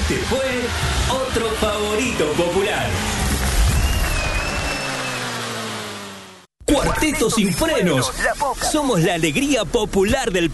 Este fue otro favorito popular. Cuarteto sin frenos. Somos la alegría popular del